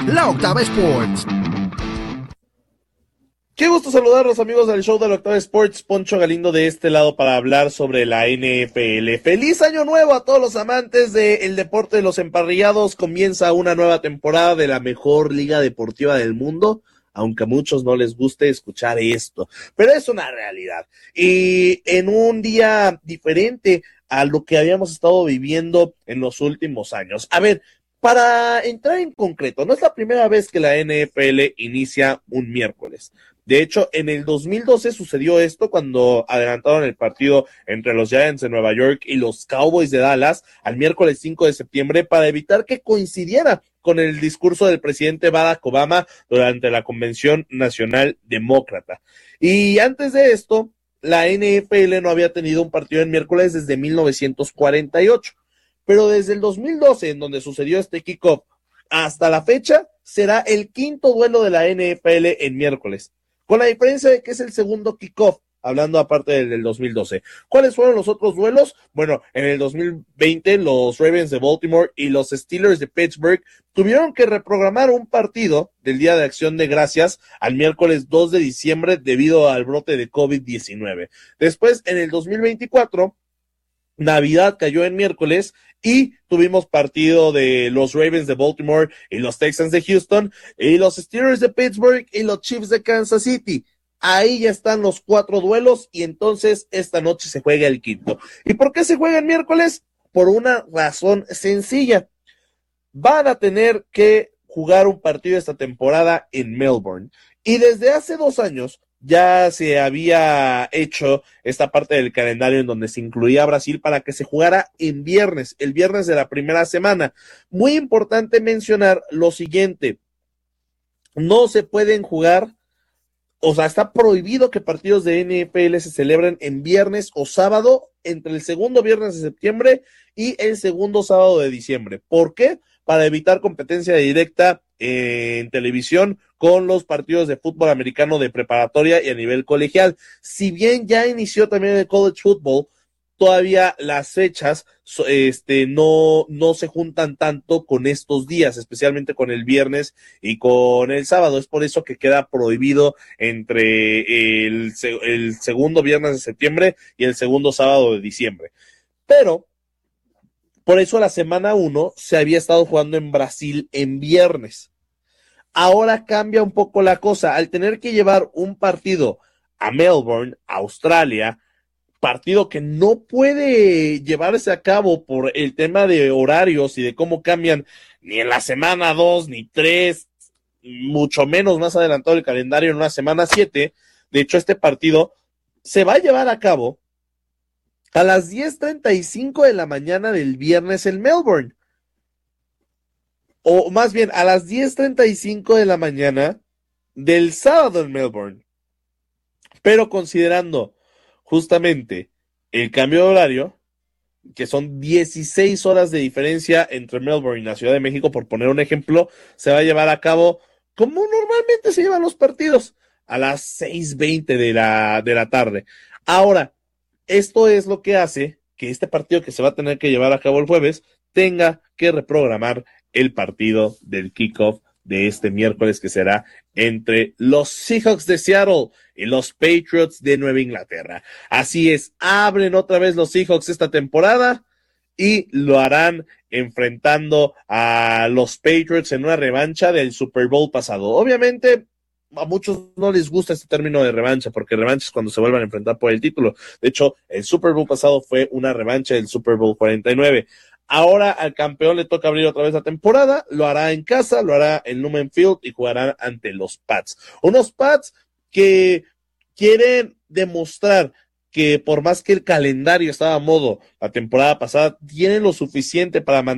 La Octava Sports. Qué gusto saludarlos, amigos del show de la Octava Sports. Poncho Galindo de este lado para hablar sobre la NFL. ¡Feliz año nuevo a todos los amantes del deporte de los emparrillados! Comienza una nueva temporada de la mejor liga deportiva del mundo, aunque a muchos no les guste escuchar esto, pero es una realidad. Y en un día diferente a lo que habíamos estado viviendo en los últimos años. A ver, para entrar en concreto, no es la primera vez que la NFL inicia un miércoles. De hecho, en el 2012 sucedió esto cuando adelantaron el partido entre los Giants de Nueva York y los Cowboys de Dallas al miércoles 5 de septiembre para evitar que coincidiera con el discurso del presidente Barack Obama durante la Convención Nacional Demócrata. Y antes de esto, la NFL no había tenido un partido en miércoles desde 1948. Pero desde el 2012, en donde sucedió este kickoff, hasta la fecha, será el quinto duelo de la NFL en miércoles. Con la diferencia de que es el segundo kickoff, hablando aparte del 2012. ¿Cuáles fueron los otros duelos? Bueno, en el 2020 los Ravens de Baltimore y los Steelers de Pittsburgh tuvieron que reprogramar un partido del Día de Acción de Gracias al miércoles 2 de diciembre debido al brote de COVID-19. Después, en el 2024, Navidad cayó en miércoles y tuvimos partido de los Ravens de Baltimore y los Texans de Houston y los Steelers de Pittsburgh y los Chiefs de Kansas City. Ahí ya están los 4 duelos y entonces esta noche se juega el quinto. ¿Y por qué se juega el miércoles? Por una razón sencilla. Van a tener que jugar un partido esta temporada en Melbourne. Y desde hace 2 años ya se había hecho esta parte del calendario en donde se incluía a Brasil para que se jugara en viernes, el viernes de la primera semana. Muy importante mencionar lo siguiente: no se pueden jugar, o sea, está prohibido que partidos de NFL se celebren en viernes o sábado entre el segundo viernes de septiembre y el segundo sábado de diciembre. ¿Por qué? Para evitar competencia directa en televisión con los partidos de fútbol americano de preparatoria y a nivel colegial. Si bien ya inició también el college football, todavía las fechas no se juntan tanto con estos días, especialmente con el viernes y con el sábado. Es por eso que queda prohibido entre el segundo viernes de septiembre y el segundo sábado de diciembre. Pero por eso la semana 1 se había estado jugando en Brasil en viernes. Ahora cambia un poco la cosa. Al tener que llevar un partido a Melbourne, Australia, partido que no puede llevarse a cabo por el tema de horarios y de cómo cambian ni en la semana 2 ni 3, mucho menos más adelantado el calendario en una semana 7. De hecho, este partido se va a llevar a cabo a las 10:35 de la mañana del viernes en Melbourne. O más bien, a las 10:35 de la mañana del sábado en Melbourne. Pero considerando justamente el cambio de horario, que son 16 horas de diferencia entre Melbourne y la Ciudad de México, por poner un ejemplo, se va a llevar a cabo como normalmente se llevan los partidos, a las 6:20 de la tarde. Ahora, esto es lo que hace que este partido que se va a tener que llevar a cabo el jueves tenga que reprogramar el partido del kickoff de este miércoles, que será entre los Seahawks de Seattle y los Patriots de Nueva Inglaterra. Así es, abren otra vez los Seahawks esta temporada y lo harán enfrentando a los Patriots en una revancha del Super Bowl pasado. Obviamente a muchos no les gusta este término de revancha, porque revancha es cuando se vuelvan a enfrentar por el título. De hecho, el Super Bowl pasado fue una revancha del Super Bowl 49. Ahora al campeón le toca abrir otra vez la temporada, lo hará en casa, lo hará en Lumen Field y jugará ante los Pats. Unos Pats que quieren demostrar que por más que el calendario estaba a modo la temporada pasada, tienen lo suficiente para mantener